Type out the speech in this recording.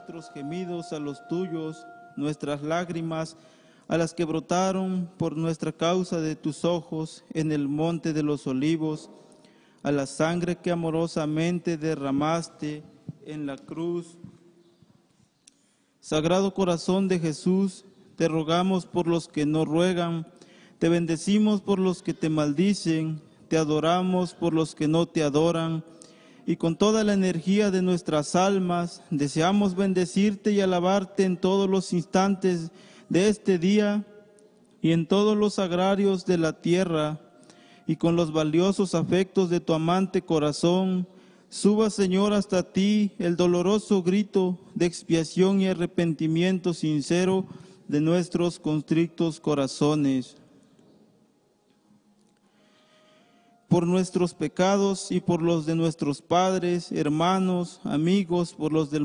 nuestros gemidos a los tuyos, nuestras lágrimas a las que brotaron por nuestra causa de tus ojos en el monte de los olivos, a la sangre que amorosamente derramaste en la cruz. Sagrado Corazón de Jesús, te rogamos por los que no ruegan, te bendecimos por los que te maldicen, te adoramos por los que no te adoran, y con toda la energía de nuestras almas deseamos bendecirte y alabarte en todos los instantes de este día y en todos los agrarios de la tierra, y con los valiosos afectos de tu amante corazón, suba, Señor, hasta ti el doloroso grito de expiación y arrepentimiento sincero de nuestros constrictos corazones. Por nuestros pecados y por los de nuestros padres, hermanos, amigos, por los del